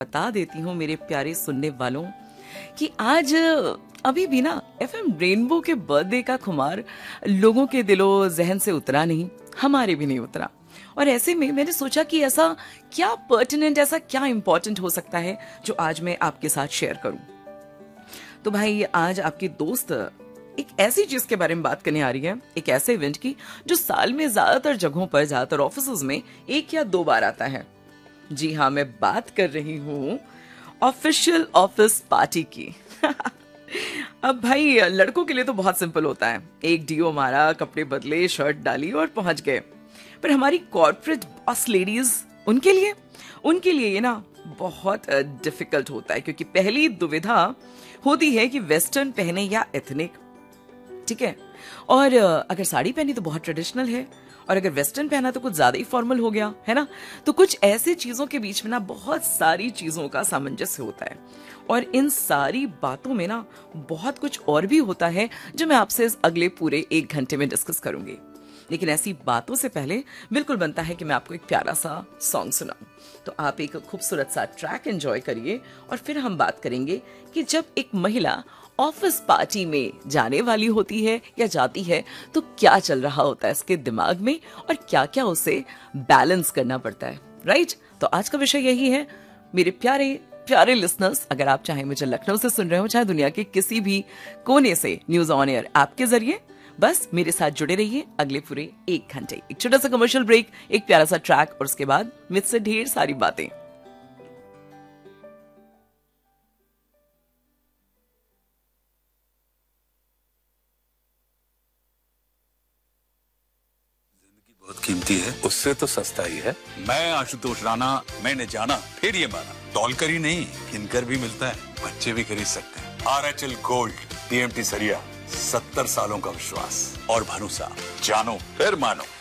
बता देती हूँ मेरे प्यारे सुनने वालों कि आज अभी भी ना एफएम रेनबो के बर्थडे का खुमार लोगों के दिलो जहन से उतरा नहीं, हमारे भी नहीं उतरा। और ऐसे में मैंने सोचा कि ऐसा क्या पर्टिनेंट, ऐसा क्या इंपॉर्टेंट हो सकता है जो आज मैं आपके साथ शेयर करूं। तो भाई आज आपके दोस्त एक ऐसी चीज के बारे में बात करने आ रही है, एक ऐसे इवेंट की जो साल में ज्यादातर जगहों पर, ज्यादातर ऑफिस में 1 या 2 बार आता है। जी हाँ, मैं बात कर रही हूँ ऑफिशियल ऑफिस पार्टी की। अब भाई लड़कों के लिए तो बहुत सिंपल होता है, एक डीओ मारा, कपड़े बदले, शर्ट डाली और पहुंच गए। पर हमारी कॉर्पोरेट बॉस लेडीज, उनके लिए ये ना बहुत डिफिकल्ट होता है, क्योंकि पहली दुविधा होती है कि वेस्टर्न पहने या एथनिक। ठीक है, और अगर साड़ी पहनी तो बहुत ट्रेडिशनल है, और अगर वेस्टर्न पहना तो कुछ ज्यादा ही फॉर्मल हो गया है ना। तो कुछ ऐसी चीजों के बीच में ना बहुत सारी चीजों का सामंजस्य होता है, और इन सारी बातों में ना बहुत कुछ और भी होता है जो मैं आपसे इस अगले पूरे 1 घंटे में डिस्कस करूंगी। लेकिन ऐसी बातों से पहले बिल्कुल बनता है कि मैं आपको एक प्यारा सा सॉन्ग सुनाऊं। तो आप एक खूबसूरत सा ट्रैक एंजॉय करिए, और फिर हम बात करेंगे कि जब एक महिला ऑफिस पार्टी में जाने वाली होती है या जाती है तो क्या चल रहा होता है उसके दिमाग में, और क्या क्या उसे बैलेंस करना पड़ता है। राइट, तो आज का विषय यही है मेरे प्यारे प्यारे लिसनर्स। अगर आप चाहे मुझे लखनऊ से सुन रहे हो, चाहे दुनिया के किसी भी कोने से न्यूज ऑन एयर ऐप के जरिए, बस मेरे साथ जुड़े रहिए अगले पूरे 1 घंटे। एक छोटा सा कमर्शियल ब्रेक, एक प्यारा सा ट्रैक, और उसके बाद मुझसे ढेर सारी बातें। बहुत कीमती है, उससे तो सस्ता ही है। मैं आशुतोष राणा, मैंने जाना फिर ये माना, तौलकर ही नहीं किनकर भी मिलता है, बच्चे भी खरीद सकते हैं। RHL गोल्ड, TMT सरिया, 70 सालों का विश्वास और भरोसा, जानो फिर मानो।